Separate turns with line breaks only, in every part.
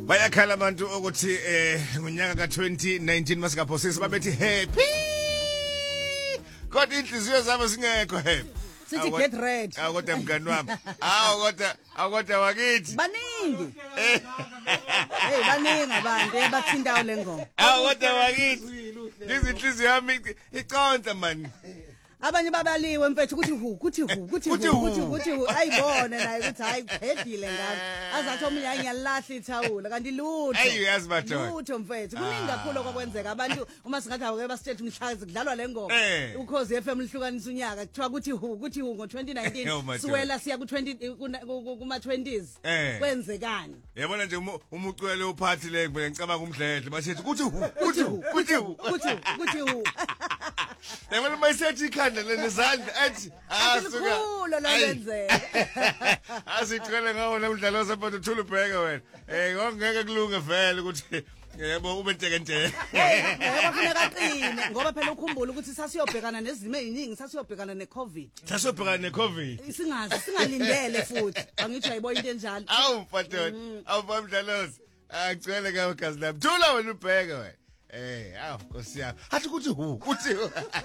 Bayakhala abantu ukuthi ngonyaka ka2019 masikaphosisi babethi happy. Kodwa inhliziyo zabo singekho happy.
Sithi get ready.
Kodwa mngani wami. Kodwa wakithi.
Baningi. Hey baningi abantu ebathindayo lengoma.
Kodwa wakithi. Izinhliziyo yami iconta man.
Abanye babaliwe mfethu kuthi ayibone naye ukuthi hayi phedile ngani azathi omunye ayiyalahla ithawula kanti lutho mfethu kuningi kakhulu okwenza abantu uma singathi awuke basithethe umhlazi kudlalwa lengoma ukhozi FM lihlukanisa unyaka kuthiwa kuthi ngo2019 siwela siya ku20 kuma 20s kwenzekani
yabona nje umucwele uphathi le ngicabanga umdledle basethi kuthi yabona mayisethi ikhanda lenizandla athi
asuka lolenzeka
asicela ngawo namdlalo wasephoto thulubheke wena ngeke kulunge vele ukuthi yebo ube ntekenteke
kufuneka qine ngoba phela ukhumbula ukuthi sasiyobhekana nezimo eziningi sasiyobhekana neCovid singalindele futhi angithi ayibo into enjalo
mfadoni awubamdlalozi ngicela ngawo gazi lami thula wena ubheke wena Nkosi yami. Hathi kuthi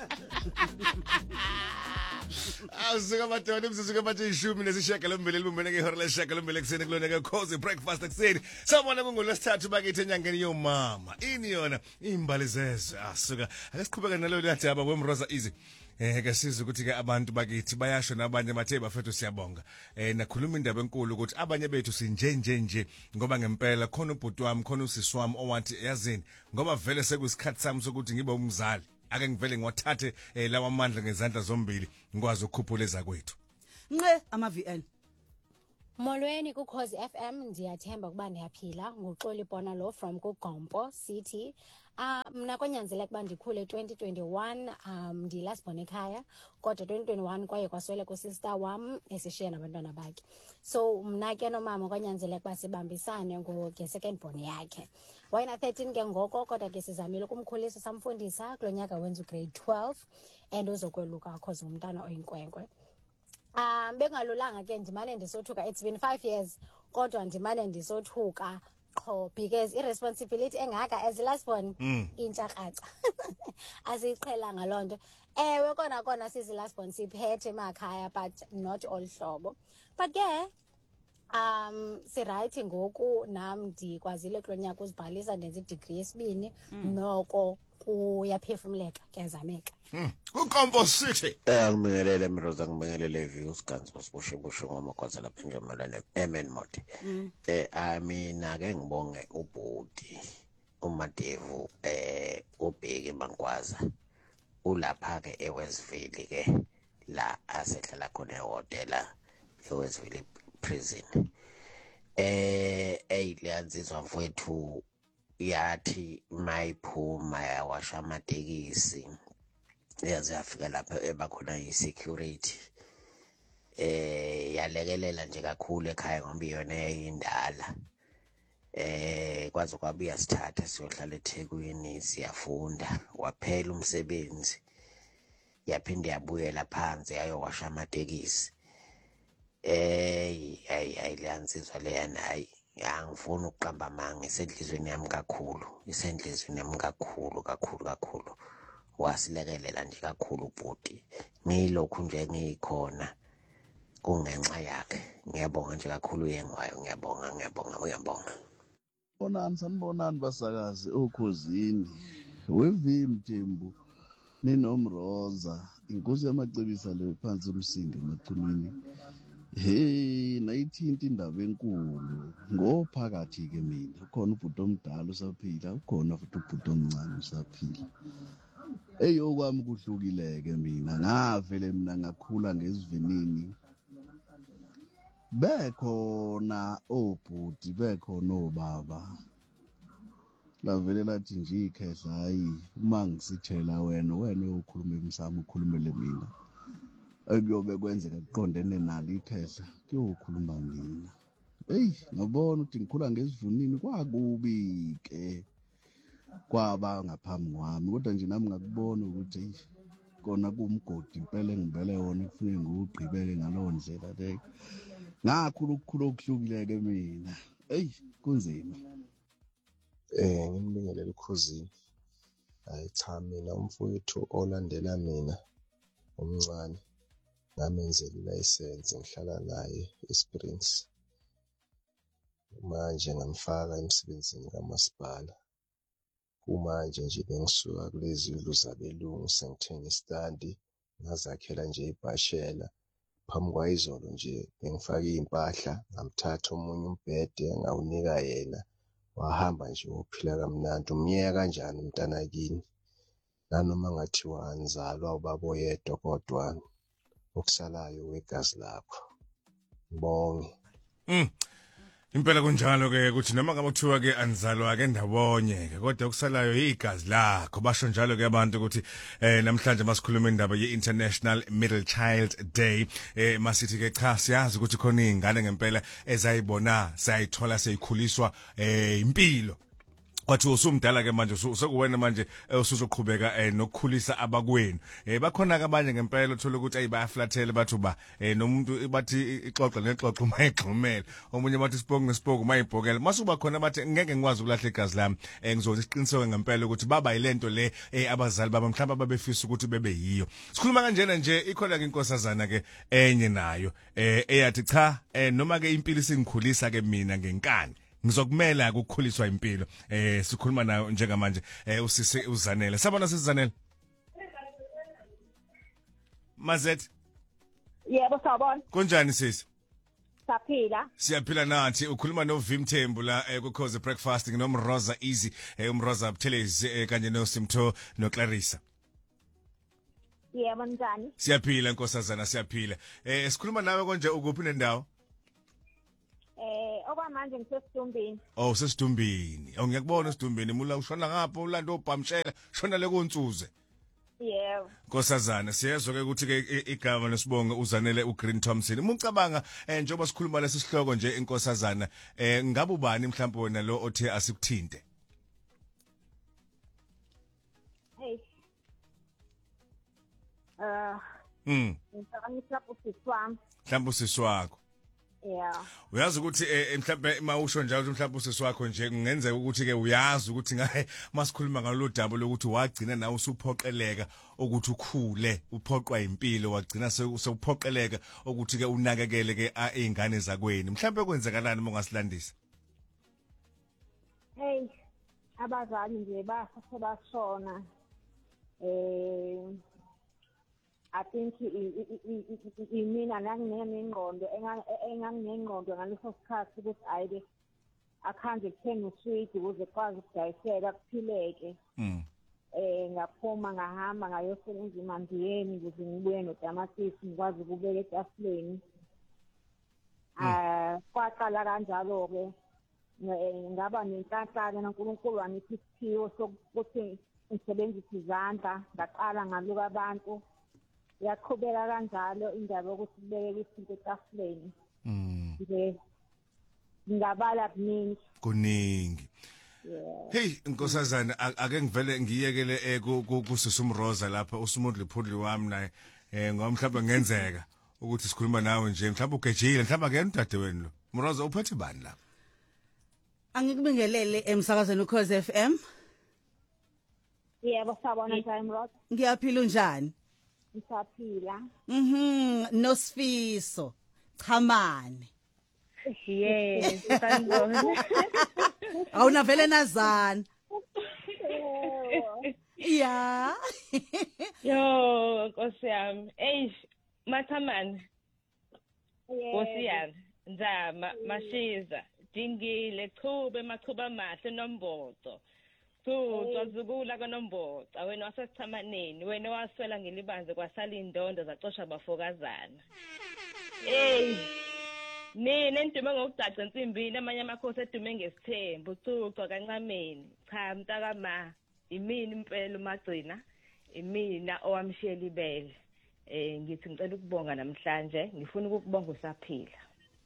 Awusuka madodana imzuzu manje 10 nesishiyagalombili libumbene ngehora lesishiyagalombili ekseni kulona Khosi breakfast ekseni. Sabona kungolwesithathu bakithi enyangeni yomama. Ini yona imbali zezwe asuka. Akasiqhubeka nalo lathaba kwemroza easy. Ke sizwe ukuthi ke abantu bakithi bayasho nabanye bathe bafethu siyabonga. Nakhuluma indaba enkulu ukuthi abanye bethu sinje ngoba ngempela khona ubhuti wami khona usisi wami owathi yazini ngoba vele sekuyisikhathi sami sokuthi ngibe umzali. Ake ngivele ngiwathathe lawa amandla ngezandla zombili ngikwazi ukukhuphula ezakwethu.
Nqe ama VN.
Molweni kuKhosi FM ndiyathemba kuba ndiyaphila ngoxoli bona lo from kuGompo City. Mna kwanyanzeleka kuba ndikhule 2021 ndilasibona ekhaya kodwa 2021 kwaye kwaswele kusister wam esishiya nabantwana bakhe. So mna ke nomama kwanyanzeleka kuba sibambisane nge-second born yakhe. Wayena 13 ke ngoko kodwa ke sizamile ukumkhulisa samfundisa kulonyaka wenza grade 12 and uzokweluka cause umntana oyinkwenkwe. Bengalulanga ke ndimane ndisothuka it's been 5 years kodwa ndimane ndisothuka qho because irresponsibility engaka as last born intshakaca asiqhelanga lonto ewe kona sizi last born siphethe emakhaya but not all hlobo but ke siright ngoku nam ndikwazile kulonyaka uzibhalisa ndenza idegree yesibini noko kuyaphefumleka kuyazameka
kuKompo City
ngibingelele Mroza ngibingelele views guns busho ngomakwaza lapha nje malane MN Mode mina ke ngibonge ubhuti uMadevu ubheki Mankwaza ulapha ke eWestville ke la asehlala khona ehotela eWestville prison leyanzizwa mfowethu yathi mayiphuma yawasha amatekisi yaze yafika lapha ebakhona isecurity yalekelela nje kakhulu ekhaya ngoba iyona eyindala kwaze kwabuya sithatha siyohlala eThekwini siyafunda waphela umsebenzi yaphinde yabuyela phansi yayowasha amatekisi leyansizwa leyana hayi angifuni ukuqamba amanga isenhlizweni yami kakhulu wasilekelela nje kakhulu ubhuti ngilokhu nje ngikhona kungenxa yakhe ngiyabonga nje kakhulu yengwayo ngiyabonga
sanibonani basakazi okhosini wevimthembu ninomroza inkosi yamacebisa le phansi umsindi emachumini nayithinta indaba enkulu ngophakathi ke mina ukhona ubhuti omdala usaphila ukhona futhi ubhuti omncane usaphila okwami kuhlukileke mina ngavele mina ngakhula ngesivinini bekhona obhuti bekhona obaba lavele lathi nje ikhehla hayi uma ngisithela wena ukhuluma emsamo ukhulumele mina akuyobe kwenzeka kuqondene nalo ikhehla kuyokhuluma mina ngabona ukuthi ngikhula ngesivunini kwakubi ke kwaba ngaphambi kwami kodwa nje nami ngakubona ukuthi kona kumgodi impela engibele wona kufanele ngiwugqibele ngalowo ndlela leyo ngakhulu okuhlukile ke mina kunzima
Ngimibingelela ukhosini. Hayi cha mina umfowethu olandela mina omncane ngamenzela ilayisensi ngihlala naye eSprings. Manje ngamfaka emsebenzini kamasipala. Kumanje nje bengisuka kulezi ndlu zabelungu sengithenga istandi ngazakhela nje ibhashela. Phambi kwayizolo nje bengifaka iy'mpahla ngamthatha omunye umbhede ngawunika yena wahamba nje wophila kamnandi. Umyeka kanjani umntanakini nanoma ngathiwa anizalwa ubaba oyedwa kodwa okusalayo wegazi lakho. Ngibonge.
Impela kunjalo ke ukuthi noma ngabe kuthiwa ke anizalwa ke ndawonye ke kodwa okusalayo igazi lakho. Basho njalo ke abantu ukuthi namhlanje masikhuluma indaba ye-International Middle Child Day masithi ke cha siyazi ukuthi khona izingane ngempela ezayibona sayithola seyikhuliswa impilo. Wathi usumdala ke manje sekuwena manje usuzoqhubeka nokukhulisa abakwenu. Bakhona ke abanye ngempela uthola ukuthi bayaflathela bathu ba nomuntu bathi ixoxa nexoxa mayigxumela. Omunye bathi isibongo nesibongo mayibhokela. Masuba khona bathi ngeke ngikwazi ukulahla igazi lami. Ngizothi isiqiniseko ngempela ukuthi baba yilento le abazali baba mhlawumbe babefisa ukuthi bebe yiyo. Sikhuluma kanjena nje ikhona ke inkosazana ke enye nayo eyathi cha noma ke impilo isingikhulisa ke mina ngenkani. Ngizokumela ukukhuliswa impilo. Sikhuluma nayo njengamanje usisi uZanele. Sabona siZanele. Mazet.
Yebo sawubona.
Kunjani sisi?
Saphila.
Siyaphila nathi. Ukhuluma noVim Thembu la kuCause Breakfast nomroza Easy umroza Buthelezi kanje noSimtho noClarissa.
Yebo njani?
Siyaphila nkosazana siyaphila. Sikhuluma nawe konje ukuphi nendawo?
Okwamanje ngiseSidumbini.
Oh seSidumbini. Ngiyakubona eSidumbini mula ushona ngapha ulanda obhamshela shona le konsuze.
Yebo.
Nkosazana siyezwa ke ukuthi ke igama nesibongo uZanele uGreen Thompson. Umcabanga njengoba sikhuluma lesi sihloko nje inkosazana ngabe ubani mhlawumbe wena lo othe asikuthinte?
Hey. Ngicabanga
mhlawumbe usisi wakho.
Yeah.
Uyazi ukuthi mhlawumbe mawusho njalo ukuthi mhlawumbe usisi wakho nje kungenzeka ukuthi ke uyazi ukuthi ngaye masikhuluma ngalo daba lokuthi wagcina nawe usuphoqeleka ukuthi ukhule uphoqwa impilo wagcina sewuphoqeleka ukuthi ke unakekele ke izingane zakweni. Mhlawumbe kwenzekalani uma ungasilandisa?
Hey, abazali nje basashona. I think imina nanginengqondo enganginengqondo ngaleso sikhathi ukuthi ayike akhange kuthenga usweet ukuze kwazi ukudayisela kuphileke. Ngaphuma ngahamba ngayosebenza eMandiyeni ukuze ngibuye notamatisi ngikwazi ukubeka etafuleni. Kwaqala kanjalo ke ngaba nenhlanhlaka noNkulunkulu wanipha isiphiwo sokuthi ngisebenzise izandla ngaqala ngaluka abantu. Yaqhubeka kanjalo indaba yokuthi kubeke izinto etafuleni. Nje ngabala kuningi. Hey nkosazana ake ngivele ngiyekele kusisumroza lapha usumudli phudli wami naye ngoba mhlawumbe ngenzeka ukuthi sikhuluma nawe nje mhlawumbe ugejile mhlawumbe akena udade wenu lo Mroza uphethe bani lapha?
Angikubingelele emsakazweni uCause FM.
Yebo sawubona njani Mroza?
Ngiyaphila unjani?
Ngisaphila.
Nosifiso. Chamane.
Yes, sanibona.
Awuna vele nazana. Yeah.
Yo, Nkosi yami. Mathamani. Nkosi yami. Nzama, mashiza, dingile, chube, machuba mahle nomboto. Twazukula kaNomboca wena wasesithamaneni wena waswela ngilibanze kwasala indondo zacosha abafokazana. Nina endume ngokudaca insimbini amanye amakhosi edume ngesithembu ucucwa kancameni cha mntakama imini impela umagcina imina owamshiyela ibele. Ngithi ngicela ukubonga namhlanje ngifuna ukubonga usaphila.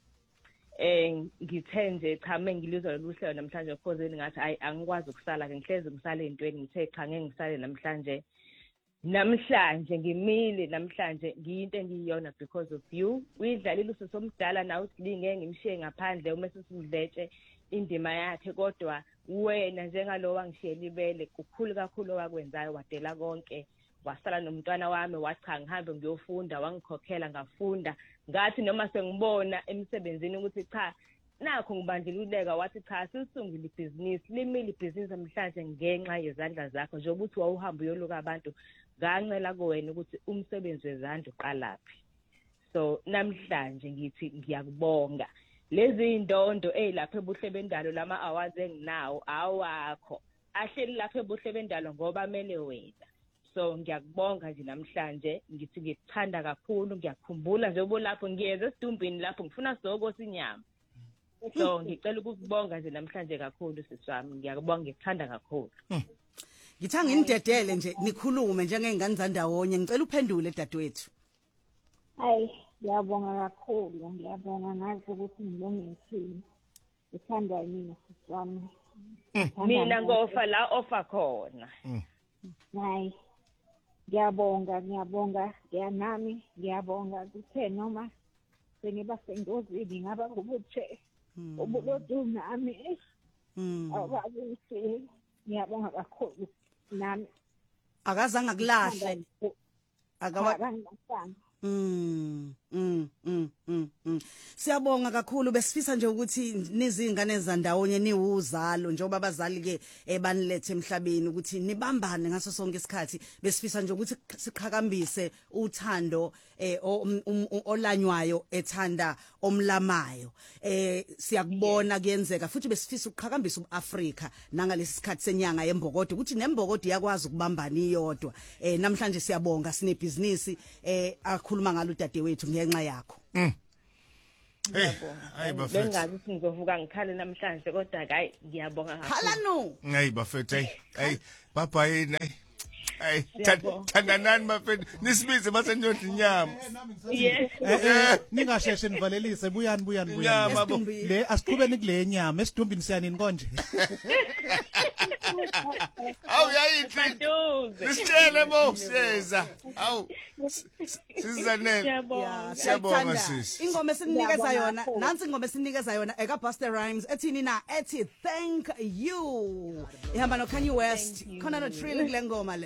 Ngithe nje cha mengilizwa lolu hlelo namhlanje because ngathi angikwazi ukusala ke ngihlezi ngisale entweni ngithe cha ngeke ngisale namhlanje namhlanje ngimile namhlanje ngiyinto engiyiyona because of you uyidlalile usomdala nawe usilinge ngimshiye ngaphandle uma sesidletshe indima yakhe kodwa wena njengalo wangishiyela ibele kukhulu kakhulu owakwenzayo wadela konke wasala nomntwana wami wacha ngihambe ngiyofunda wangikhokhela ngafunda ngathi noma sengibona emsebenzini ukuthi cha nakho ngibandlululeka wathi cha sisungile ibhizinisi limile ibhizinisi namhlanje ngenxa yezandla zakho njengoba uthi wawuhamba uyoluka abantu ngancela kuwena ukuthi umsebenzi wezandla uqalaphi so namhlanje ngithi ngiyakubonga lezi indondo lapha ebuhle bendalo lama awards enginawo awakho ahleli lapha ebuhle bendalo ngoba mele wena so ngiyakubonga nje namhlanje ngithi ngikuthanda kakhulu ngiyakhumbula njengoba lapho ngiyeza esidumbini lapho ngifuna sokose inyama so ngicela ukubonga nje namhlanje kakhulu siswami ngiyakubonga ngikuthanda kakhulu
ngithanga indedele nje nikhulume njengengane zandawonye ngicela uphendule dadewethu
hayi ngiyabonga kakhulu ngiyabonga ngazi ukuthi ngilungile ngithanda yini siswami
mina ngofa la offer khona
hayi ngiyabonga ngiyanami ngiyabonga kuthe noma sengiba sengozini ngaba ngubuthe ubulodu nami awabuthi ngiyabonga kakhulu nami
akazange akulahle Siyabonga kakhulu besifisa nje ukuthi nizingane zandawonye niwuzalo njengoba abazali ke banilethe emhlabeni ukuthi nibambane ngaso sonke isikhathi besifisa nje ukuthi siqhakambise uthando olanywayo ethanda omlamayo siyakubona kuyenzeka futhi besifisa ukuqhakambisa uAfrika nangalesi sikhathi senyanga yembokodi ukuthi nembokodi yakwazi ukubambana iyodwa namhlanje siyabonga sine business akhuluma ngalo dadewethu ngenxa yakho
hayi bafethu
bengazi ukuthi ngizovuka ngikhale namhlanje kodwa hayi ngiyabonga kakhulu
khala no
hayi bafethu hayi baba yini hayi thandanani bafethu nisibize masenyothi inyama
yes
ningasheshe nivalelise buyani le asiqhubeni kule nyama esidumbini siyanini konje
awu yayithi sisitshele bo siyeza awu sizanele siyabonga sisi
ingoma esinikeza yona nansi ingoma esinikeza yona eka Buster Rhymes ethini na ethi thank you ihamba no Kanye West khona no Trill kule ngoma le